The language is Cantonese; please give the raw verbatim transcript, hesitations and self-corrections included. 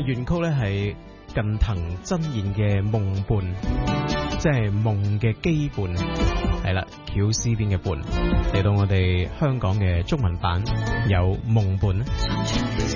原曲咧係近藤真彥嘅《夢伴》，即係夢嘅基伴，係啦，絞絲邊嘅伴，嚟到我哋香港嘅中文版有《夢伴》咧。